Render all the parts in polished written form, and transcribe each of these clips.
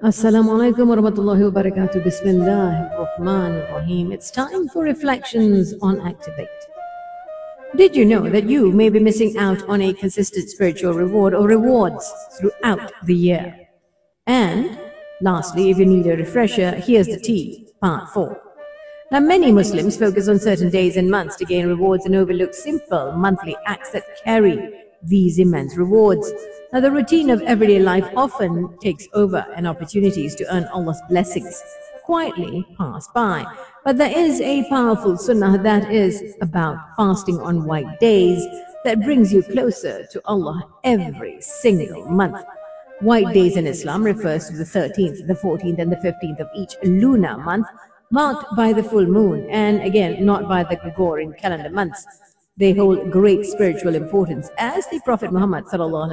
Assalamu alaikum wa rahmatullahi wa barakatuh. Bismillah ar-Rahman ar-Rahim. It's time for reflections on Activate. Did you know that you may be missing out on a consistent spiritual reward or rewards throughout the year? And lastly, if you need a refresher, here's the tea, part 4. Now, many Muslims focus on certain days and months to gain rewards and overlook simple monthly acts that carry these immense rewards. Now, the routine of everyday life often takes over, and opportunities to earn Allah's blessings quietly pass by. But there is a powerful sunnah that is about fasting on white days that brings you closer to Allah every single month. White days in Islam refers to the 13th, the 14th, and the 15th of each lunar month, marked by the full moon, and again, not by the Gregorian calendar months. They hold great spiritual importance, as the Prophet Muhammad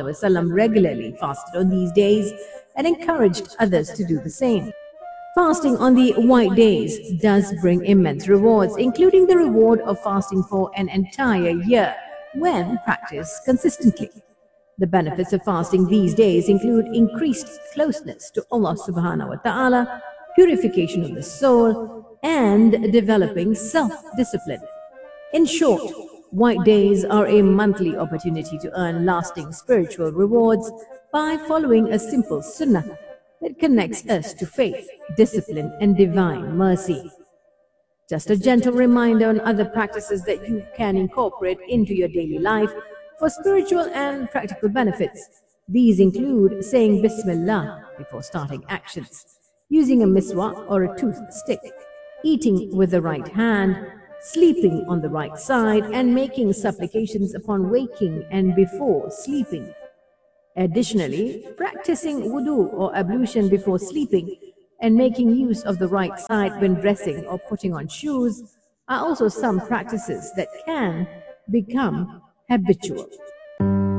ﷺ regularly fasted on these days and encouraged others to do the same. Fasting on the white days does bring immense rewards, including the reward of fasting for an entire year when practiced consistently. The benefits of fasting these days include increased closeness to Allah subhanahu wa ta'ala, purification of the soul, and developing self-discipline. In short, white days are a monthly opportunity to earn lasting spiritual rewards by following a simple sunnah that connects us to faith, discipline, and divine mercy. Just a gentle reminder on other practices that you can incorporate into your daily life for spiritual and practical benefits. These include saying Bismillah before starting actions, using a miswak or a toothstick, eating with the right hand, sleeping on the right side, and making supplications upon waking and before sleeping. Additionally, practicing wudu or ablution before sleeping and making use of the right side when dressing or putting on shoes are also some practices that can become habitual.